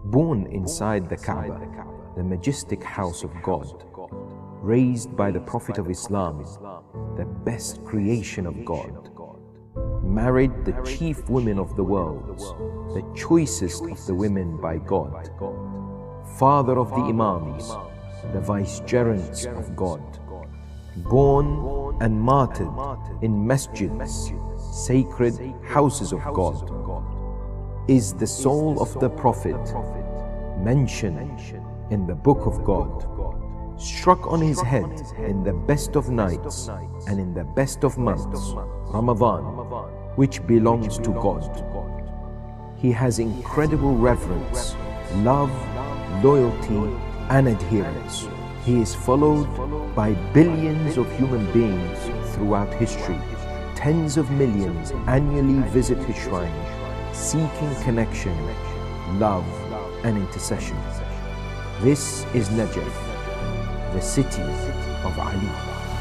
Born inside the Kaaba, the majestic house of God, raised by the Prophet of Islam, the best creation of God, married the chief women of the world, the choicest of the women by God, father of the Imams, the vicegerents of God, born and martyred in masjids, sacred houses of God, is the soul of the Prophet, mentioned in the Book of God, struck on his head in the best of nights and in the best of months, Ramadan, which belongs to God. He has incredible reverence, love, loyalty, and adherence. He is followed by billions of human beings throughout history. Tens of millions annually visit his shrine, seeking connection, love, and intercession. This is Najaf, the city of Ali.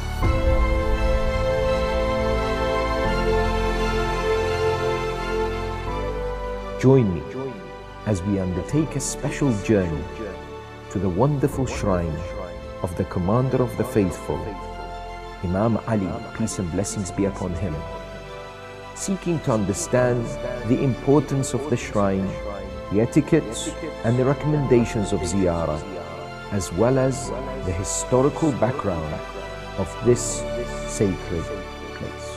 Join me as we undertake a special journey to the wonderful shrine of the Commander of the Faithful, Imam Ali, peace and blessings be upon him, seeking to understand the importance of the shrine, the etiquettes and the recommendations of ziyarah, as well as the historical background of this sacred place.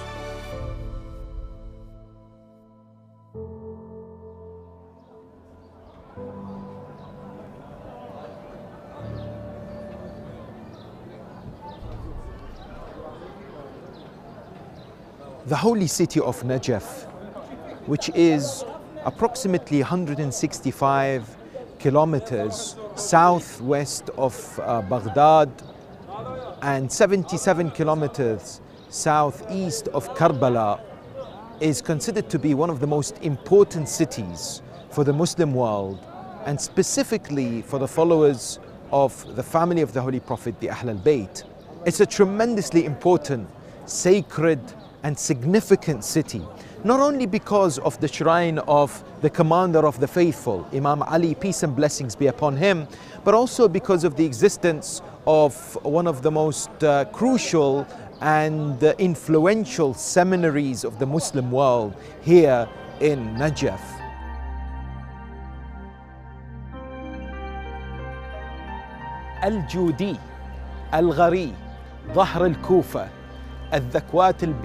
The holy city of Najaf, which is approximately 165 kilometers southwest of Baghdad and 77 kilometers southeast of Karbala, is considered to be one of the most important cities for the Muslim world, and specifically for the followers of the family of the Holy Prophet, the Ahl al-Bayt. It's a tremendously important, sacred, and significant city, not only because of the shrine of the Commander of the Faithful, Imam Ali, peace and blessings be upon him, but also because of the existence of one of the most crucial and influential seminaries of the Muslim world here in Najaf. Al-Judi, Al-Ghari, Dhahr al-Kufa, Al-Dhakwat al